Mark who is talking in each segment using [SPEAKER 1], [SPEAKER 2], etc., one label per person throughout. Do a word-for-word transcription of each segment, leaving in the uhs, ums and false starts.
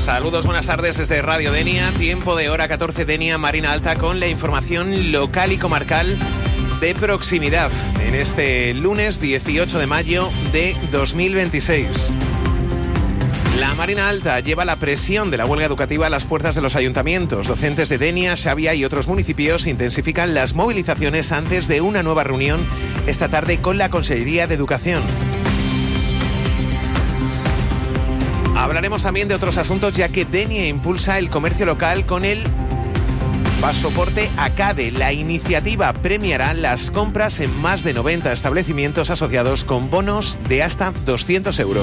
[SPEAKER 1] Saludos, buenas tardes desde Radio Denia, tiempo de hora catorce Denia, Marina Alta, con la información local y comarcal de proximidad en este lunes dieciocho de mayo de dos mil veintiséis. La Marina Alta lleva la presión de la huelga educativa a las puertas de los ayuntamientos. Docentes de Denia, Xavia y otros municipios intensifican las movilizaciones antes de una nueva reunión esta tarde con la Consellería de Educación. Hablaremos también de otros asuntos, ya que Denia impulsa el comercio local con el pasaporte ACADE. La iniciativa premiará las compras en más de noventa establecimientos asociados con bonos de hasta doscientos euros.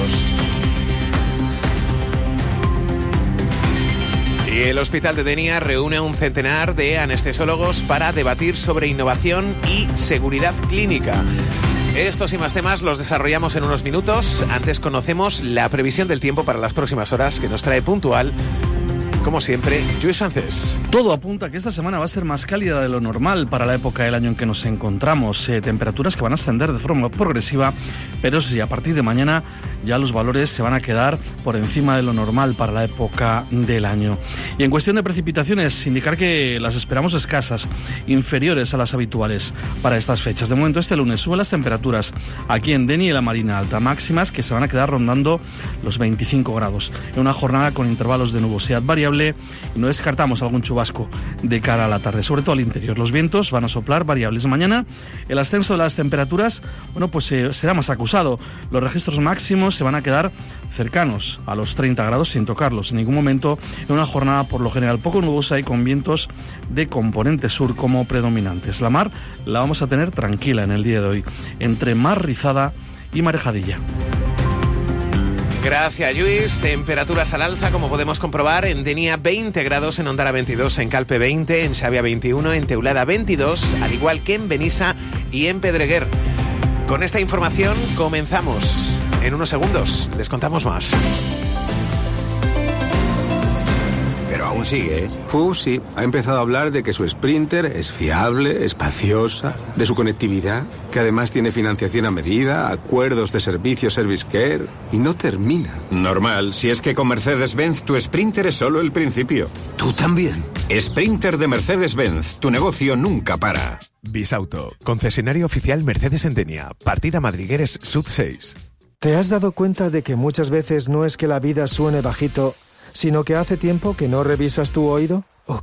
[SPEAKER 1] Y el Hospital de Denia reúne a un centenar de anestesiólogos para debatir sobre innovación y seguridad clínica. Estos y más temas los desarrollamos en unos minutos. Antes conocemos la previsión del tiempo para las próximas horas, que nos trae puntual, como siempre, Lluís Francés.
[SPEAKER 2] Todo apunta a que esta semana va a ser más cálida de lo normal para la época del año en que nos encontramos. Eh, temperaturas que van a ascender de forma progresiva, pero sí, a partir de mañana ya los valores se van a quedar por encima de lo normal para la época del año. Y en cuestión de precipitaciones, indicar que las esperamos escasas, inferiores a las habituales para estas fechas. De momento, este lunes suben las temperaturas aquí en Denia y la Marina Alta, máximas que se van a quedar rondando los veinticinco grados. En una jornada con intervalos de nubosidad variable, y no descartamos algún chubasco de cara a la tarde, sobre todo al interior. Los vientos van a soplar variables mañana. El ascenso de las temperaturas, bueno, pues eh, será más acusado. Los registros máximos se van a quedar cercanos a los treinta grados sin tocarlos en ningún momento, en una jornada por lo general poco nubosa y con vientos de componente sur como predominantes. La mar la vamos a tener tranquila en el día de hoy, entre mar rizada y marejadilla.
[SPEAKER 1] Gracias, Lluís. Temperaturas al alza, como podemos comprobar, en Denia veinte grados, en Ondara veintidós, en Calpe veinte, en Xavia veintiuno, en Teulada veintidós, al igual que en Benissa y en Pedreguer. Con esta información comenzamos. En unos segundos les contamos más.
[SPEAKER 3] Pero aún sigue, ¿eh?
[SPEAKER 4] Uh, sí. Ha empezado a hablar de que su Sprinter es fiable, espaciosa, de su conectividad, que además tiene financiación a medida, acuerdos de servicio Service Care, y no termina.
[SPEAKER 3] Normal, si es que con Mercedes-Benz tu Sprinter es solo el principio.
[SPEAKER 4] ¿Tú también?
[SPEAKER 3] Sprinter de Mercedes-Benz, tu negocio nunca para.
[SPEAKER 1] Bisauto, concesionario oficial Mercedes en Denia, partida Madrigueres Sud seis.
[SPEAKER 5] ¿Te has dado cuenta de que muchas veces no es que la vida suene bajito, sino que hace tiempo que no revisas tu oído?